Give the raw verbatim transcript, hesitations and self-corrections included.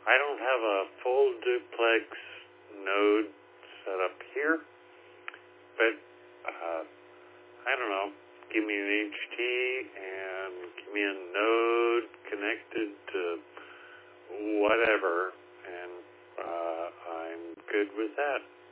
I don't have a full duplex node set up here, but uh, I don't know. Give me an H T and give me a node connected to whatever, and uh, I'm good with that.